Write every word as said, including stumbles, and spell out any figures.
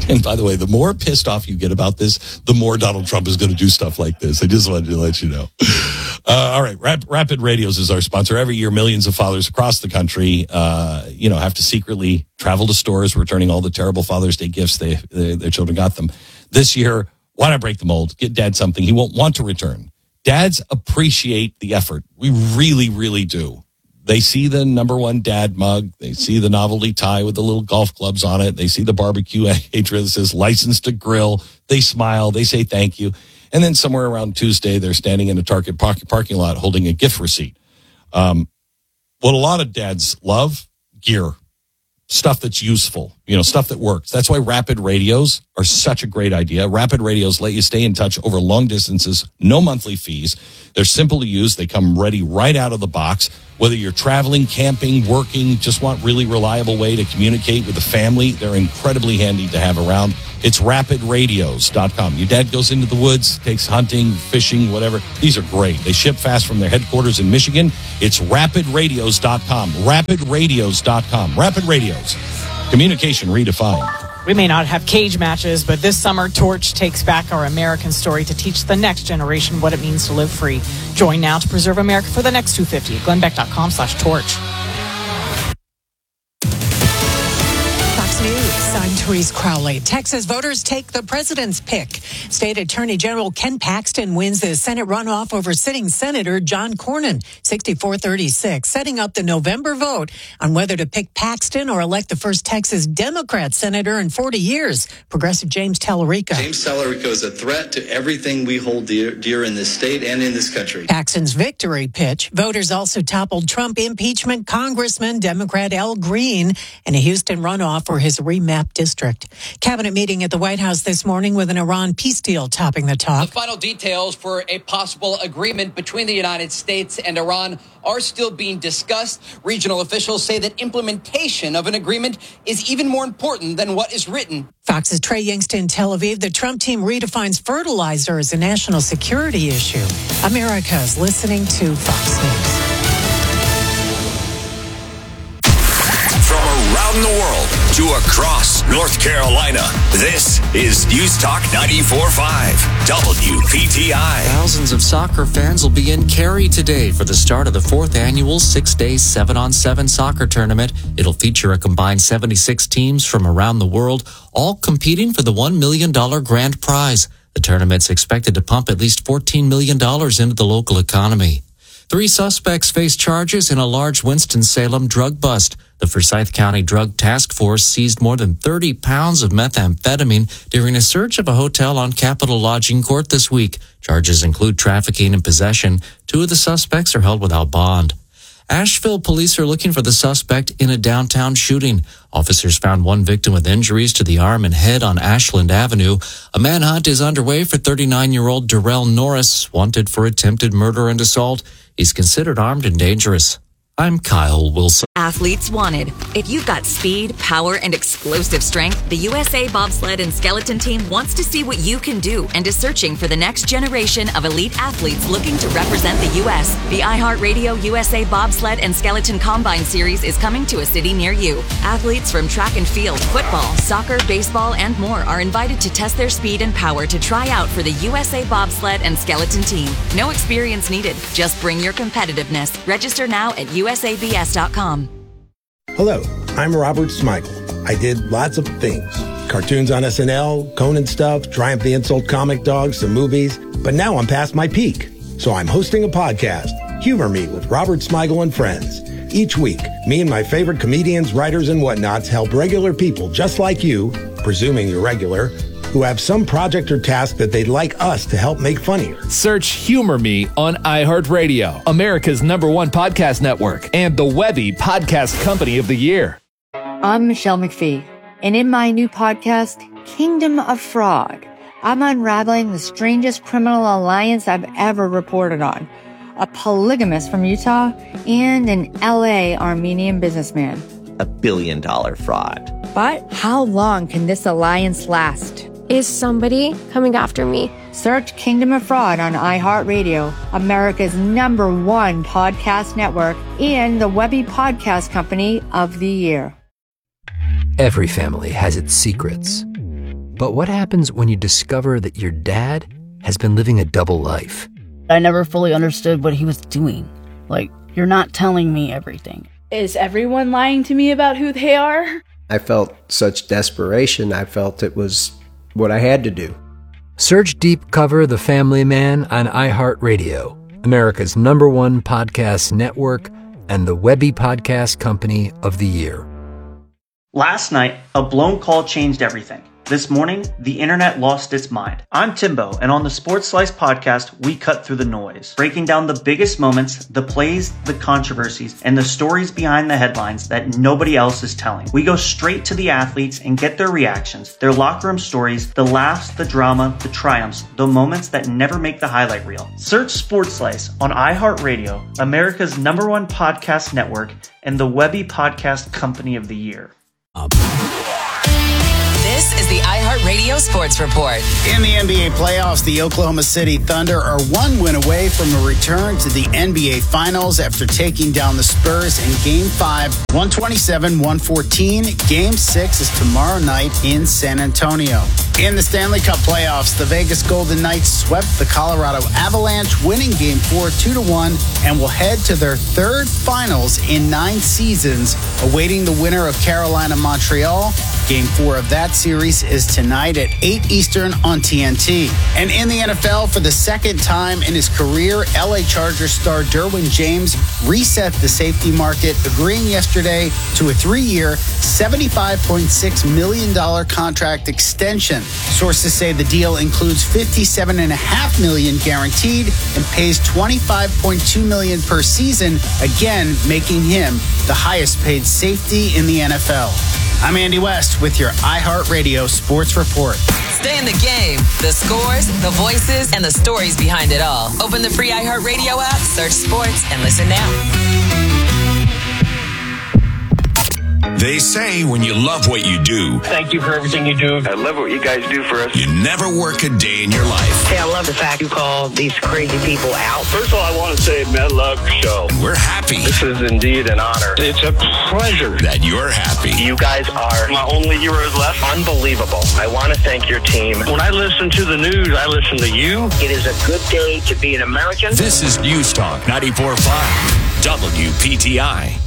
And by the way, the more pissed off you get about this, the more Donald Trump is going to do stuff like this. I just wanted to let you know. Uh, all right. Rap- Rapid Radios is our sponsor. Every year, millions of fathers across the country, uh, you know, have to secretly travel to stores, returning all the terrible Father's Day gifts they, they their children got them. This year, why not break the mold? Get dad something he won't want to return. Dads appreciate the effort. We really, really do. They see the number one dad mug. They see the novelty tie with the little golf clubs on it. They see the barbecue hatred that says licensed to grill. They smile. They say thank you. And then somewhere around Tuesday, they're standing in a Target parking lot holding a gift receipt. Um, what a lot of dads love, gear, stuff that's useful, you know, stuff that works. That's why Rapid Radios are such a great idea. Rapid Radios let you stay in touch over long distances, no monthly fees. They're simple to use. They come ready right out of the box. Whether you're traveling, camping, working, just want really reliable way to communicate with the family, they're incredibly handy to have around. It's rapid radios dot com. Your dad goes into the woods, takes hunting, fishing, whatever. These are great. They ship fast from their headquarters in Michigan. It's rapid radios dot com. rapid radios dot com. Rapid Radios. Communication redefined. We may not have cage matches, but this summer, Torch takes back our American story to teach the next generation what it means to live free. Join now to preserve America for the next two hundred fifty at glenn beck dot com slash torch. Fox News, I'm Therese Crowley. Texas voters take the president's pick. State Attorney General Ken Paxton wins the Senate runoff over sitting Senator John Cornyn, sixty-four thirty-six, setting up the November vote on whether to pick Paxton or elect the first Texas Democrat senator in forty years. Progressive James Tallarico. James Tallarico is a threat to everything we hold dear, dear in this state and in this country. Paxton's victory pitch. Voters also toppled Trump impeachment Congressman Democrat Al Green in a Houston runoff for his remapped district. Cabinet meeting at the White House this morning with an Iran peace deal topping the talk. The final details for a possible agreement between the United States and Iran are still being discussed. Regional officials say that implementation of an agreement is even more important than what is written. Fox's Trey Youngstown in Tel Aviv. The Trump team redefines fertilizer as a national security issue. America's listening to Fox News. From around the world to across North Carolina, this is News Talk ninety-four point five, W P T I. Thousands of soccer fans will be in Cary today for the start of the fourth annual six-day seven-on-seven soccer tournament. It'll feature a combined seventy-six teams from around the world, all competing for the one million dollars grand prize. The tournament's expected to pump at least fourteen million dollars into the local economy. Three suspects face charges in a large Winston-Salem drug bust. The Forsyth County Drug Task Force seized more than thirty pounds of methamphetamine during a search of a hotel on Capitol Lodging Court this week. Charges include trafficking and possession. Two of the suspects are held without bond. Asheville police are looking for the suspect in a downtown shooting. Officers found one victim with injuries to the arm and head on Ashland Avenue. A manhunt is underway for thirty-nine-year-old Darrell Norris, wanted for attempted murder and assault. He's considered armed and dangerous. I'm Kyle Wilson. Athletes wanted. If you've got speed, power, and explosive strength, the U S A Bobsled and Skeleton Team wants to see what you can do and is searching for the next generation of elite athletes looking to represent the U S The iHeartRadio U S A Bobsled and Skeleton Combine Series is coming to a city near you. Athletes from track and field, football, soccer, baseball, and more are invited to test their speed and power to try out for the U S A Bobsled and Skeleton Team. No experience needed. Just bring your competitiveness. Register now at U S A B S dot com. Hello, I'm Robert Smigel. I did lots of things. Cartoons on S N L, Conan stuff, Triumph the Insult comic dogs, some movies. But now I'm past my peak. So I'm hosting a podcast, Humor Me with Robert Smigel and Friends. Each week, me and my favorite comedians, writers, and whatnots help regular people just like you, presuming you're regular, who have some project or task that they'd like us to help make funnier. Search Humor Me on iHeartRadio, America's number one podcast network, and the Webby Podcast Company of the Year. I'm Michelle McPhee, and in my new podcast, Kingdom of Fraud, I'm unraveling the strangest criminal alliance I've ever reported on. A polygamist from Utah and an L A Armenian businessman. A billion dollar fraud. But how long can this alliance last? Is somebody coming after me? Search Kingdom of Fraud on iHeartRadio, America's number one podcast network, and the Webby Podcast Company of the Year. Every family has its secrets. But what happens when you discover that your dad has been living a double life? I never fully understood what he was doing. Like, you're not telling me everything. Is everyone lying to me about who they are? I felt such desperation. I felt it was what I had to do. Search Deep Cover The Family Man on iHeartRadio, America's number one podcast network and the Webby Podcast Company of the Year. Last night, a blown call changed everything. This morning, the internet lost its mind. I'm Timbo, and on the Sports Slice podcast, we cut through the noise, breaking down the biggest moments, the plays, the controversies, and the stories behind the headlines that nobody else is telling. We go straight to the athletes and get their reactions, their locker room stories, the laughs, the drama, the triumphs, the moments that never make the highlight reel. Search Sports Slice on iHeartRadio, America's number one podcast network, and the Webby Podcast Company of the Year. This is the iHeartRadio Sports Report. In the N B A playoffs, the Oklahoma City Thunder are one win away from a return to the N B A Finals after taking down the Spurs in Game five, one twenty-seven one fourteen. Game six is tomorrow night in San Antonio. In the Stanley Cup playoffs, the Vegas Golden Knights swept the Colorado Avalanche, winning Game four two to one, and will head to their third finals in nine seasons, awaiting the winner of Carolina-Montreal. Game four of that series is tonight at eight Eastern on T N T. And in the N F L, for the second time in his career, L A Chargers star Derwin James reset the safety market, agreeing yesterday to a three-year, seventy-five point six million dollars contract extension. Sources say the deal includes fifty-seven point five million dollars guaranteed and pays twenty-five point two million dollars per season, again making him the highest paid safety in the N F L. I'm Andy West with your iHeartRadio Sports Report. Stay in the game. The scores, the voices, and the stories behind it all. Open the free iHeartRadio app, search sports, and listen now. They say when you love what you do, thank you for everything you do. I love what you guys do for us. You never work a day in your life. Hey, I love the fact you call these crazy people out. First of all, I want to say, man, love your show. We're happy. This is indeed an honor. It's a pleasure that you're happy. You guys are my only heroes left. Unbelievable. I want to thank your team. When I listen to the news, I listen to you. It is a good day to be an American. This is News Talk ninety-four point five W P T I.